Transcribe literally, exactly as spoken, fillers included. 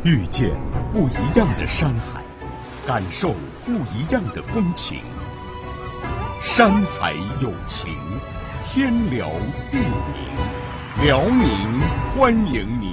遇见不一样的山海，感受不一样的风情。山海有情，天辽地明，辽宁欢迎您。